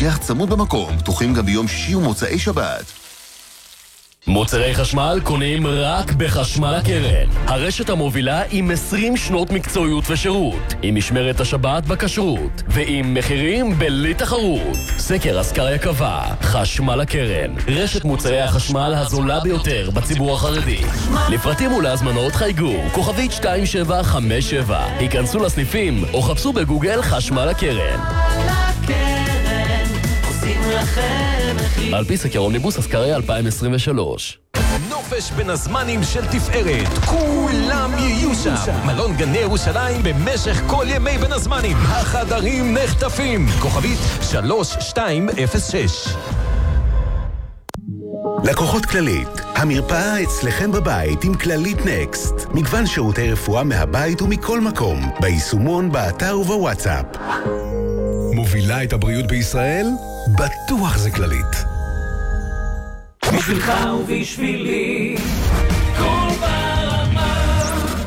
משגיח צמוד במקום, פתוחים גם ביום שישי ומוצאי שבת. מוצרי חשמל קונים רק בחשמל הקרן. הרשת המובילה עם 20 שנות מקצועיות ושירות, עם משמרת השבת בכשרות, ועם מחירים בלי תחרות. סקר אסקריה קבע, חשמל הקרן, רשת מוצרי החשמל הזולה ביותר בציבור החרדי. לפרטים ולהזמנות חייגו, כוכבית 2757. היכנסו לסניפים או חפשו בגוגל חשמל הקרן. על פי סקר אומניבוס אסקריה 2023. נופש בין הזמנים של תפארת, כולם יהיו שם. מלון גני ירושלים במשך כל ימי בין הזמנים. החדרים נחטפים. כוכבית 3206. לקוחות כללית, המרפאה אצלכם בבית עם כללית נקסט. מגוון שירותי רפואה מהבית ומכל מקום, ביישומון, באתר ובוואטסאפ. מובילה את הבריאות בישראל? בטוח זה כללית. בשבילך ובשבילי, כל ברמה.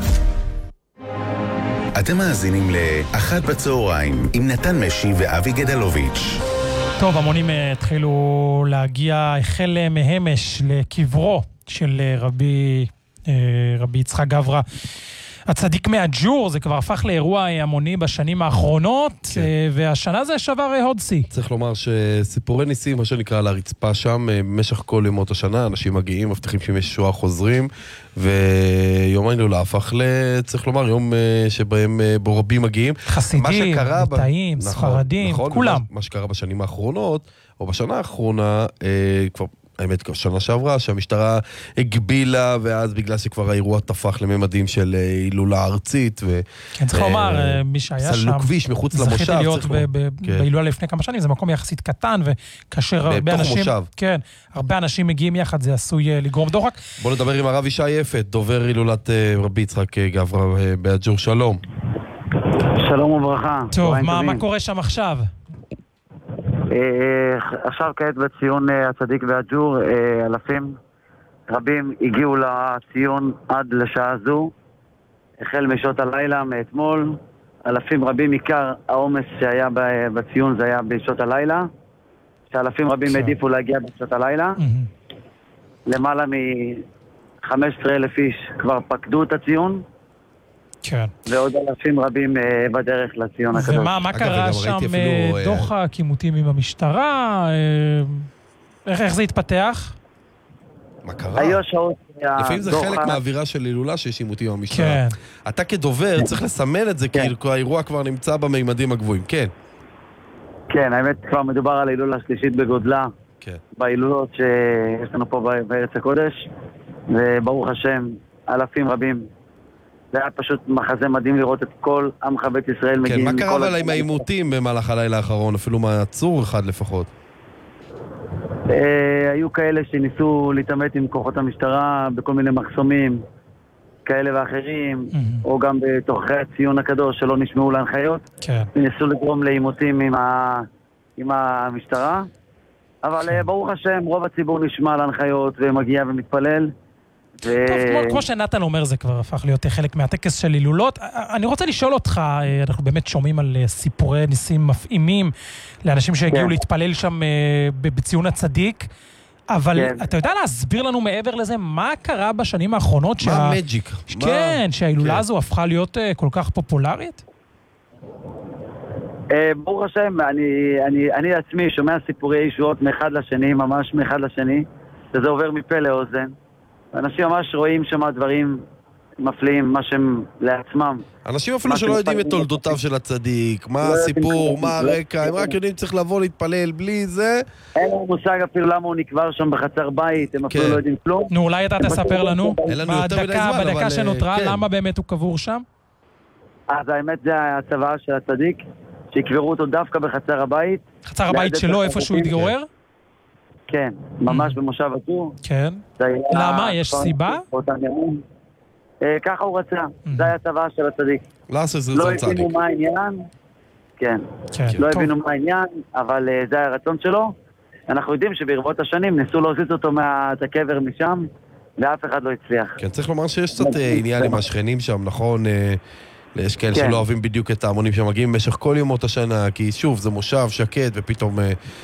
אתם מאזינים לאחת בצהריים עם נתן משי ואבי גדלוביץ'. טוב, המונים התחילו להגיע, החל מהמש לקברו של רבי יצחק גברא. הצדיק מהג'ור, זה כבר הפך לאירוע המוני בשנים האחרונות, כן. והשנה זה שבר עוד שיא. צריך לומר שסיפורי ניסים, מה שנקרא, על הרצפה שם, במשך כל ימות השנה, אנשים מגיעים, מבטיחים שימי שואה חוזרים, ויום ההילולה הפך צריך לומר, יום שבהם בו רבים מגיעים. חסידים, ליטאים, ספרדים, נכון, כולם. מה שקרה בשנים האחרונות, או בשנה האחרונה, כבר... האמת, שנה שעברה, שהמשטרה הגבילה, ואז בגלל שכבר האירוע תפח לממדים של הילולה ארצית, כן, צריך לומר, מי שהיה שם, סללו כביש מחוץ למושב. זכיתי להיות בהילולה לפני כמה שנים, זה מקום יחסית קטן, וכאשר הרבה אנשים, כן, הרבה אנשים מגיעים יחד, זה עשוי לגרום דוחק. בוא נדבר עם הרב ישי יפת, דובר הילולת רבי יצחק גברא בהג'ור, שלום. שלום וברכה. טוב, מה קורה שם עכשיו? עכשיו כעת בציון הצדיק והג'ור, אלפים רבים הגיעו לציון עד לשעה זו, החל משעות הלילה מאתמול. אלפים רבים, עיקר העומס שהיה בציון זה היה בשעות הלילה, שאלפים רבים העדיפו להגיע בשעות הלילה. למעלה מ-15,000 איש כבר פקדו את הציון, כן. ועוד אלפים רבים בדרך לציון הקדוש. ומה קרה שם? דוחק, עימותים עם המשטרה? איך זה התפתח? מה קרה? לפעמים זה חלק מהאווירה של הילולה שיש עימותים עם המשטרה. כן. אתה כדובר צריך לסמן את זה, כי האירוע כבר נמצא בממדים הגבוהים. כן. כן, האמת כבר מדובר על הילולה שלישית בגודלה. כן. בהילולות שיש לנו פה בארץ הקודש. וברוך השם, אלפים רבים. זה היה פשוט מחזה מדהים לראות את כל עמך בית ישראל מגיעים. כן, מה קרה אבל עם העימותים במהלך הלילה האחרון, אפילו מהצור אחד לפחות? היו כאלה שניסו להתעמת עם כוחות המשטרה בכל מיני מחסומים כאלה ואחרים, או גם בתוככי הציון הקדוש שלא נשמעו להנחיות. ניסו לגרום לעימותים עם המשטרה, אבל ברוך השם, רוב הציבור נשמע להנחיות ומגיע ומתפלל. טוב, כמו שנתן אומר, זה כבר הפך להיות חלק מהטקס של הילולות. אני רוצה לשאול אותך, אנחנו באמת שומעים על סיפורי ניסים מפעימים לאנשים שהגיעו להתפלל שם בציון הצדיק, אבל אתה יודע להסביר לנו מעבר לזה מה קרה בשנים האחרונות? מה המג'יק? כן, שההילולה הזו הפכה להיות כל כך פופולרית? ברוך השם, אני עצמי שומע סיפורי ישועות מאחד לשני, ממש מאחד לשני, וזה עובר מפה לאוזן. אנשים ממש רואים שם דברים מפליאים, מה שהם לעצמם. אנשים אפילו שלא יודעים את תולדותיו של הצדיק, מה הסיפור, מה הרקע, הם רק יודעים צריך לבוא להתפלל, בלי זה. אין לנו מושג אפילו למה הוא נקבר שם בחצר בית, הם אפילו לא יודעים כלום. נו, אולי אתה תספר לנו, בדקה בדקה שנותרה, למה באמת הוא קבור שם? אז האמת זה הצוואה של הצדיק, שיקברו אותו דווקא בחצר הבית. חצר הבית שלו, איפה שהוא התגורר? כן, ממש במושב הג'ור. כן. למה? יש סיבה? ככה הוא רצה. זה היה הצוואה של הצדיק. לא הבינו מה העניין. כן. לא הבינו מה העניין, אבל זה היה הרצון שלו. אנחנו יודעים שברבות השנים ניסו להוזיז אותו מהקבר משם, ואף אחד לא הצליח. כן, צריך לומר שיש קצת עניין עם השכנים שם, נכון? יש כאלה שלא אוהבים בדיוק את ההמונים שמגיעים במשך כל ימות השנה, כי שוב, זה מושב שקט, ופתאום